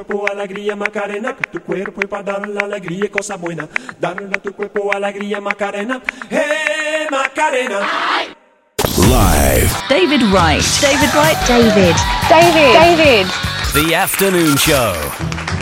cuerpo alegría Macarena, que tu cuerpo es para dar la alegría y cosa buena. Darle a tu cuerpo alegría Macarena, Macarena. Live. David Wright. David. The afternoon show.